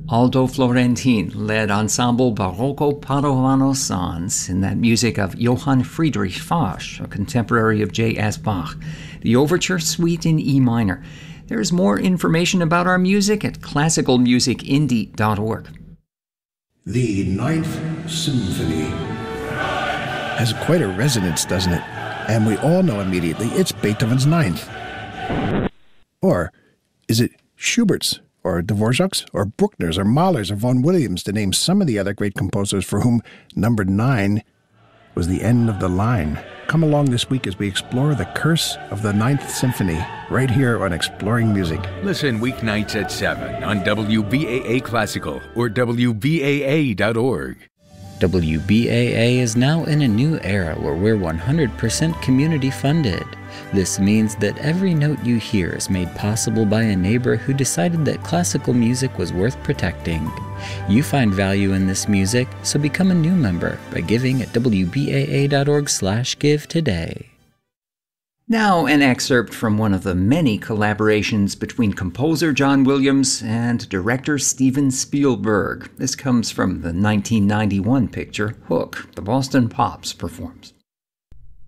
Aldo Florentin led Ensemble Barocco Padovano Sans in that music of Johann Friedrich Fasch, a contemporary of J.S. Bach. The Overture Suite in E minor. There's more information about our music at classicalmusicindie.org. The Ninth Symphony has quite a resonance, doesn't it? And we all know immediately it's Beethoven's Ninth. Or is it Schubert's, or Dvorak's, or Bruckner's, or Mahler's, or Vaughan Williams, to name some of the other great composers for whom number 9 was the end of the line? Come along this week as we explore the curse of the Ninth Symphony, right here on Exploring Music. Listen weeknights at 7 on WBAA Classical or WBAA.org. WBAA is now in a new era where we're 100% community funded. This means that every note you hear is made possible by a neighbor who decided that classical music was worth protecting. You find value in this music, so become a new member by giving at WBAA.org/give today. Now an excerpt from one of the many collaborations between composer John Williams and director Steven Spielberg. This comes from the 1991 picture Hook, the Boston Pops performs.